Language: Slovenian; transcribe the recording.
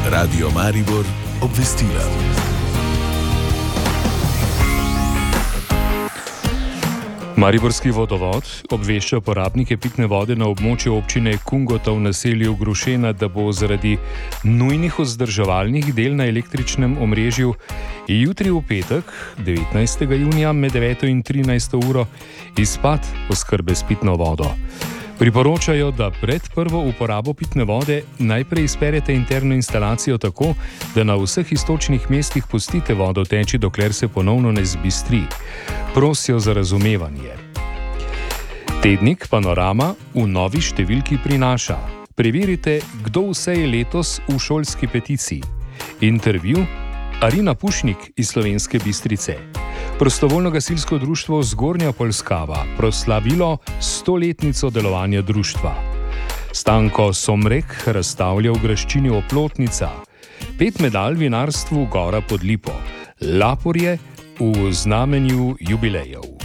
Radio Maribor obvestila. Mariborski vodovod obvešča porabnike pitne vode na območju občine Kungota v naselju Grušena, da bo zaradi nujnih vzdrževalnih del na električnem omrežju jutri v petek, 19. junija med 9. in 13. uro izpad oskrbe s pitno vodo. Priporočajo, da pred prvo uporabo pitne vode najprej izperete interno instalacijo tako, da na vseh iztočnih mestih pustite vodo teči, dokler se ponovno ne zbistri. Prosijo za razumevanje. Tednik Panorama v novi številki prinaša: preverite, kdo vse je letos v šolski peticiji. Intervju Arina Pušnik iz Slovenske Bistrice. Prostovoljno gasilsko društvo Zgornja Polskava proslavilo 100-letnico delovanja društva. Stanko Somrek razstavlja v graščini Oplotnica. 5 medalj vinarstvu Gora pod Lipo. Laporje v znamenju jubilejev.